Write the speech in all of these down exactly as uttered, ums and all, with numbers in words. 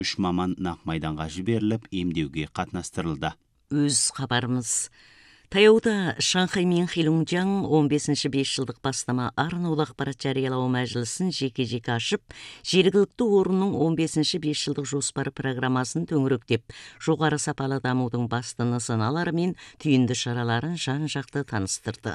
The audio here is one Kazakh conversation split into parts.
үш маман нақ майданға жіберіліп, емдеуге қатынастырылды. Өз хабарымыз. Таяуда Шанхай мен Хилунжаң он бесінші бес жылдық бастама арнаулы ақпарат жариялау мәжілісін жеке-жеке ашып, жергілікті орынның он бесінші бес жылдық жоспары программасын төңіректеп, жоғары сапалы дамудың басты нысаналары мен түйінді шараларын жан-жақты таныстырды.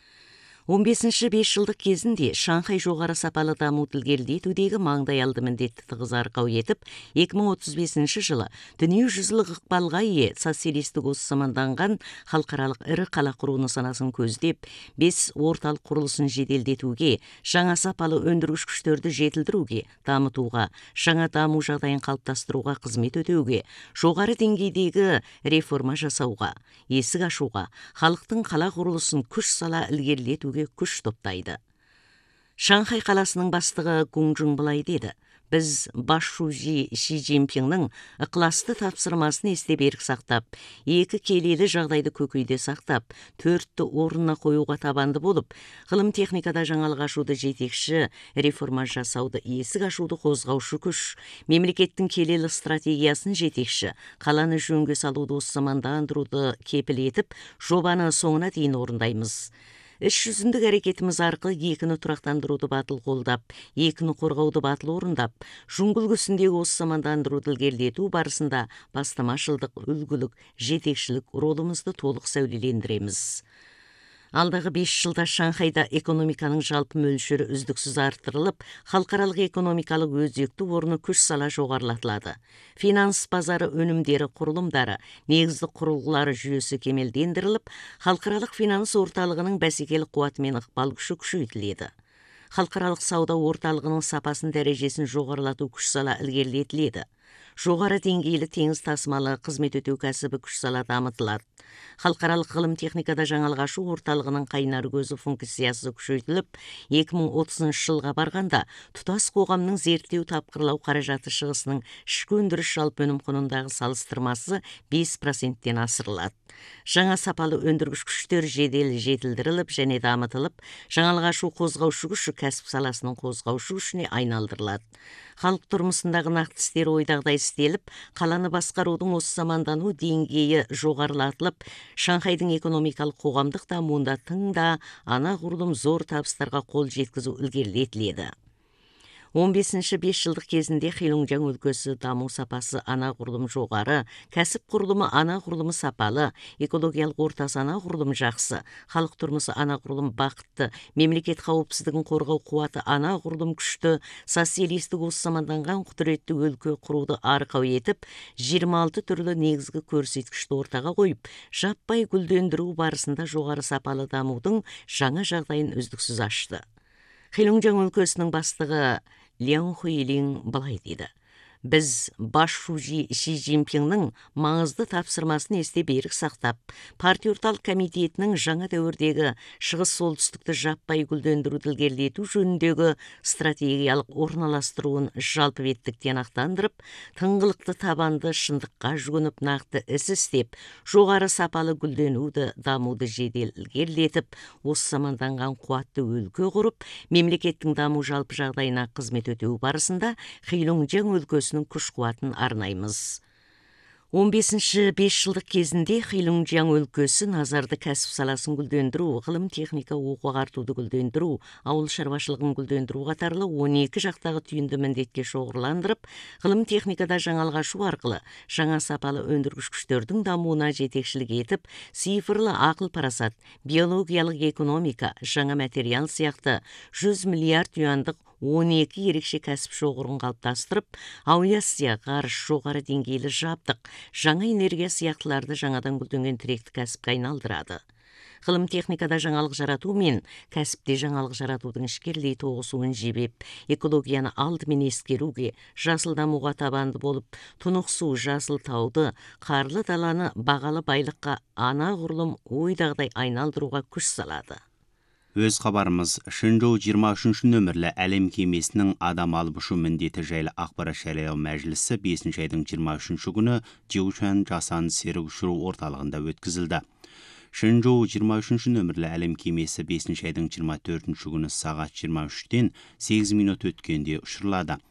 он бесінші бес жылдық кезінде Шанхай жоғары сапалы даму ілгерілетудегі маңдайалды міндетті тығыз арқау етіп, екі мың отыз бесінші жылы дүниежүзілік ықпалға ие социалистік осыманданған халықаралық ірі қала құру нысанасын көздеп, бес орталық құрылысын жеделдетуге, жаңа сапалы өндіргіш күштерді жетілдіруге, дамытуға, жаңа даму жағдайын қалыптастыруға қызмет өтеуге, жоғары деңгейдегі реформа жасауға, есік ашуға, халықтың қала құрылысын күш сала ілгерілетуге күш топтайды. Шанхай қаласының бастығы Гунжун былай деді: біз басшысы Ши Цзиньпиннің ықыласты тапсырмасын есте берік сақтап, екі келелі жағдайды көкейде сақтап, төртті орнына қоюға табанды болып, ғылым техникада жаңалық ашуды жетекші, реформа жасауды есік ашуды қозғаушы күш, мемлекеттің келелі стратегиясын жетекші, қаланы жөнге салуды осымандандыруды кепіл етіп, жобаны соңына дейін орындаймыз. Іс жүзіндік әрекетіміз арқылы екіні тұрақтандыруды батыл қолдап, екіні қорғауды батыл орындап, жүңгіл күсіндегі осы самандандыруды ілгерілету барысында бастамашылдық, үлгілік, жетекшілік ролымызды толық сәулелендіреміз. Алдағы бес жылда Шанхайда экономиканың жалпы мөлшері үздіксіз арттырылып, халықаралық экономикалық өзекті орны күш сала жоғарылатылады. Финанс базары өнімдері құрылымдары, негізді құрылғылары жүйесі кемелдендіріліп, халықаралық финанс орталығының бәсекелік қуаты мен ықпал күші күшейтіледі. Халықаралық сауда орталығының сапасын дәрежесін жоғарылату күш сала ілгерілетіледі. Жоғары деңгейлі теңіз тасымалы қызмет өтеу кәсібі күш сала дамытылады. Халықаралық ғылым техникада жаңалық ашу орталығының қайнар көзі функциясы күшейтіліп, екі мың отызыншы жылға барғанда тұтас қоғамның зерттеу тапқырлау қаражаты шығысының ішкі өндіріс жалпы өнім құнындағы салыстырмасы бес проценттен асырылады. Жаңа сапалы өндіргіш күштер жедел жетілдіріліп және дамытылып, жаңалық ашу қозғаушы күші кәсіп саласының қозғаушы күшіне айналдырылады. Халық тұрмысындағы нақты істер ойдағыдай істеліп, қаланы басқарудың осы замандану деңгейі жоғарылатылып, Шанхайдың экономикалық қоғамдық дамуында тың да ана құрылым зор табыстарға қол жеткізу ілгерілетіледі. он бесінші бес жылдық кезінде Хилунжаң өлкесі даму сапасы ана құрылым жоғары, кәсіп құрылымы ана құрылымы сапалы, экологиялық ортасы ана құрылым жақсы, халық тұрмысы ана құрылым бақытты, мемлекет қауіпсіздігін қорғау қуаты ана құрылым күшті, социалистік осы заманданған құдіретті өлке құруды арқау етіп, жиырма алты түрлі негізгі көрсеткішті ортаға қойып, жаппай гүлдендіру барысында жоғары сапалы дамудың жаңа жағдайын үздіксіз ашты. Хилунжаң өлкесінің бастығы Лян Хуилин былай деді: біз басшысы Ши Цзиньпиннің маңызды тапсырмасын есте берік сақтап, партия орталық комитетінің жаңа дәуірдегі шығыс солтүстікті жаппай гүлдендіруді ілгерілету жөніндегі стратегиялық орналастыруын жалпы беттіктен ақтандырып, тыңғылықты табанды шындыққа жүгініп нақты іс істеп, жоғары сапалы гүлденуді, дамуды жедел ілгерілетіп, осы заманданған қуатты өлке құрып, мемлекеттің даму жалпы жағдайына қызмет өтеу барысында Хилунжаң өлкесі күш қуатын арнаймыз. он бесінші бес жылдық кезінде Хилунжаң өлкесі назарды кәсіп саласын гүлдендіру, ғылым техника оқу ағартуды гүлдендіру, ауыл шаруашылығын гүлдендіру қатарлы он екі жақтағы түйінді міндетке шоғырландырып, ғылым техникада жаңалық ашу арқылы жаңа сапалы өндіргіш күштердің дамуына жетекшілік етіп, цифрлы ақыл парасат, биологиялық экономика, жаңа материал сияқты жүз миллиард юандық он екі ерекше кәсіп шоғырын қалыптастырып, авиация, ғарыш, жоғары деңгейлі жабдық, жаңа энергия сияқтыларды жаңадан гүлденген тіректі кәсіпке айналдырады. Ғылым техникада жаңалық жарату мен кәсіпте жаңалық жаратудың ішкерлей тоғысуын жебеп, экологияны алдымен ескеруге, жасыл дамуға табанды болып, тұнық су, жасыл тауды, қарлы даланы бағалы байлыққа ана құрылым ойдағыдай айналдыруға күш салады. Өз хабарымыз Шэньчжоу жиырма үшінші нөмірлі әлем кемесінің адам алып ұшу міндеті жайлы ақпарат жариялау мәжілісі бесінші айдың жиырма үшінші күні Jiuquan жасанды серік ұшыру орталығында өткізілді. Шэньчжоу жиырма үшінші нөмірлі әлем кемесі бесінші айдың жиырма төртінші күні сағат жиырма үштен сегіз минут өткенде ұшырылады.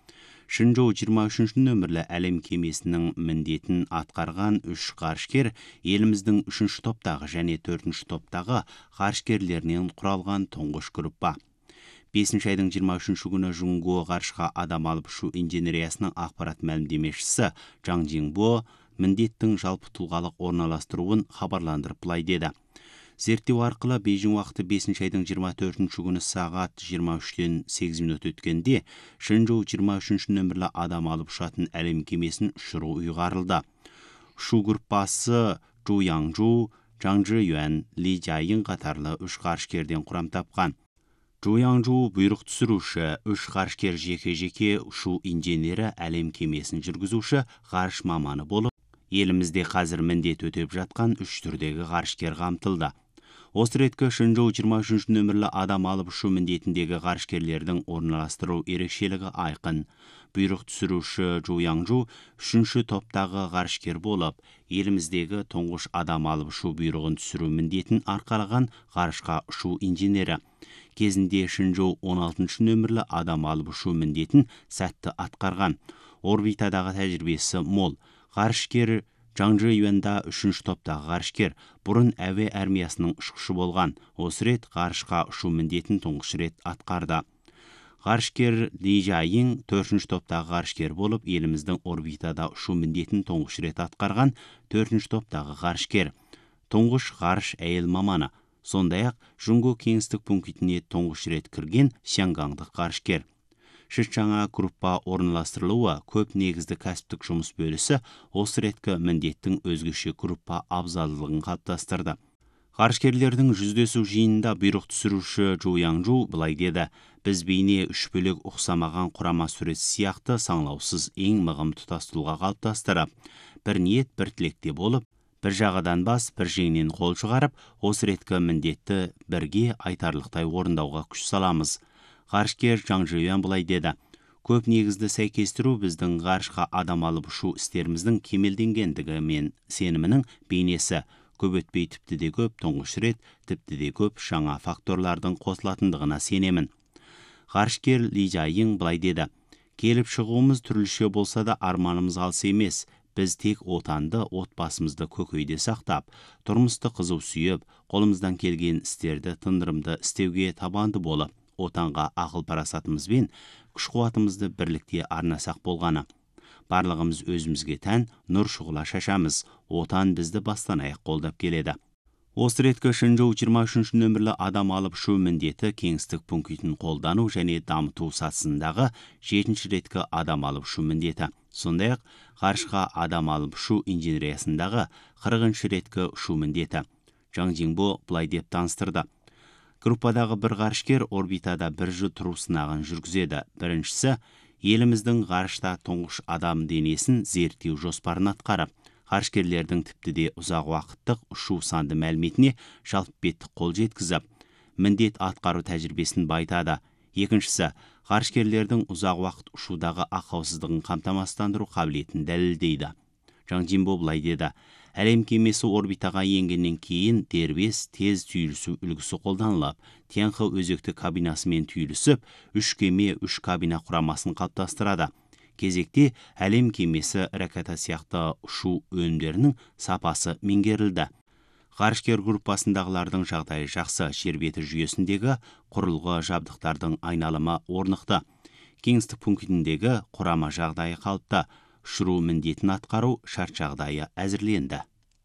Шэнчжоу жиырма үшінші нөмірлі әлем кемесінің міндетін атқарған үш ғарышкер еліміздің үшінші топтағы және төртінші топтағы ғарышкерлерінен құралған тұңғыш группа. бесінші айдың жиырма үшінші күні Жунго ғарышқа адам алып ұшу инженериясының ақпарат мәлімдемешісі Жаң Жиңбо міндеттің жалпы тұлғалық орналастыруын хабарландырып былай деді. Зерттеу арқылы Бейжің уақыты бесінші айдың жиырма төртінші күні сағат жиырма үштен сегіз минут өткенде Шэнчжоу жиырма үшінші нөмірлі адам алып ұшатын әлем кемесін ұшыру ұйғарылды. Ұшу группасы Чжу Яңжу, Жаң Жиюан, Ли Жайин қатарлы үш ғарышкерден құрам тапқан. Чжу Яңжу бұйрық түсіруші, үш ғарышкер жеке-жеке ұшу инженері, әлем кемесін жүргізуші, ғарыш маманы болып, елімізде қазір міндет өтеп жатқан үш түрдегі ғарышкер қамтылды. Осы реткі Шэнчжоу жиырма үшінші нөмірлі адам алып ұшу міндетіндегі ғарышкерлердің орналастыру ерекшелігі айқын. Бұйрық түсіруші Чжу Яңжу үшінші топтағы ғарышкер болып, еліміздегі тұңғыш адам алып ұшу бұйрығын түсіру міндетін арқалаған ғарышқа ұшу инженері. Кезінде Шэнчжоу он алтыншы нөмірлі адам алып ұшу міндетін сәтті атқарған. Орбитадағы тәжірибесі мол. Ғарышкер Жаң Жиюанда үшінші топтағы ғарышкер бұрын әуе армиясының ұшқышы болған. Осы рет ғарышқа ұшу міндетін тұңғыш рет атқарды. Ғарышкер Ли Жайин төртінші топтағы ғарышкер болып, еліміздің орбитада ұшу міндетін тұңғыш рет атқарған төртінші топтағы ғарышкер. Тұңғыш ғарыш әйел маманы. Сондай-ақ Жунго кеңістік пунктіне тұңғыш рет кірген сянгаңдық ғарышкер. Шыңжаңа группа орналастырылуы көп негізді кәсіптік жұмыс бөлісі осы реткі міндеттің өзгеше группа абзалдылығын қалыптастырды. Ғарышкерлердің жүздесу жиынында бұйрық түсіруші Чжу Яңжу былай деді: біз бейне үш бөлек ұқсамаған құрама сурет сияқты саңлаусыз ең мығым тұтас тұлға қалыптастырып, бір ниет, бір тілекте болып, бір жағадан бас, бір жеңнен қол шығарып, осы реткі міндетті бірге айтарлықтай орындауға күш саламыз. Ғарышкер Жаң Жиюан былай деді: көп негізді сәйкестіру біздің ғарышқа адам алып ұшу істеріміздің кемелденгендігі мен сенімінің бейнесі. Көп өтпей тіпті де көп, тұңғыш рет тіпті де көп жаңа факторлардың қосылатындығына сенемін. Ғарышкер Ли Жайин былай деді: келіп шығуымыз түрліше болса да арманымыз алыс емес. Біз тек отанды, отбасымызды көкейде сақтап, тұрмысты қызу сүйіп, қолымыздан келген істерді тындырымды істеуге табанды болып, отанға ақыл парасатымызбен күш-қуатымызды бірлікте арнасақ болғаны. Барлығымыз өзімізге тән нұр шұғыла шашамыз. Отан бізді бастан аяқ қолдап келеді. Осы реткі Шэнчжоу жиырма үшінші нөмірлі адам алып ұшу міндеті кеңістік пунктін қолдану және дамыту сатысындағы жетінші реткі адам алып ұшу міндеті. Сондай-ақ ғарышқа адам алып ұшу инженериясындағы қырқыншы реткі ұшу міндеті. Жаң Жиңбо былай деп таныстырды: группадағы бір ғарышкер орбитада бір жыл тұру сынағын жүргізеді. Біріншісі, еліміздің ғарышта тұңғыш адам денесін зерттеу жоспарын атқарып, ғарышкерлердің тіпті де ұзақ уақыттық ұшу санды мәліметіне жалпы беттік қол жеткізіп, міндет атқару тәжірибесін байтады. Екіншісі, ғарышкерлердің ұзақ уақыт ұшудағы ақаусыздығын қамтамасыздандыру қабілетін дәлелдейді. Жаң Жиңбо былай деді: әлем кемесі орбитаға енгеннен кейін дербес тез түйілісу үлгісі қолданылып, Тяньхэ өзекті кабинасымен түйілісіп, үш кеме үш кабина құрамасын қалыптастырады. Кезекте әлем кемесі ракета сияқты ұшу өнімдерінің сапасы меңгерілді. Ғарышкер группасындағылардың жағдайы жақсы, жер беті жүйесіндегі құрылғы жабдықтардың айналымы орнықты. Кеңістік пунктіндегі құрама жағдайы қалыпты. Ұшыру міндетін атқару шарт жағдайы әзірленді.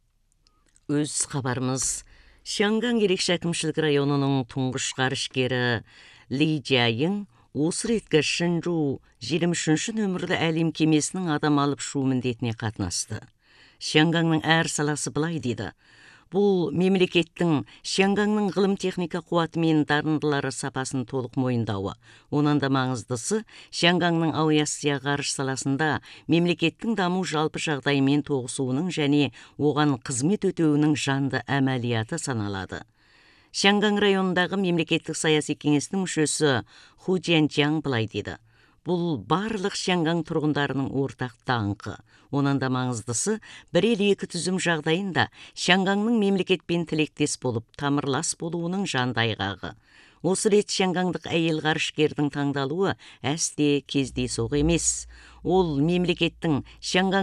Өз хабарымыз Шангаң ерекше әкімшілік районының тұңғыш ғарышкері Ли Жайин осы реткі Шэнчжоу жиырма үшінші нөмірлі әлем кемесінің адам алып ұшу міндетіне қатынасты. Шангаңның әр саласы былай дейді: бұл мемлекеттің Шангаңның ғылым техника қуаты мен дарындылары сапасын толық мойындауы. Онан да маңыздысы, Шангаңның авиация ғарыш саласында мемлекеттің даму жалпы жағдайымен тоғысуының және оған қызмет өтеуінің жанды әмәлияты саналады. Шангаң районындағы мемлекеттік саяси кеңестің мүшесі Ху Чжэнчжаң былай дейді: бұл барлық Шангаң тұрғындарының ортақ даңқы. Онан да маңыздысы, бір ел екі түзім жағдайында Шангаңның мемлекетпен тілектес болып, тамырлас болуының жанды айғағы. Осы рет шаңғаңдық әйел ғарышкердің таңдалуы әсте кездейсоқ емес. Ол мемлекеттің Шаңған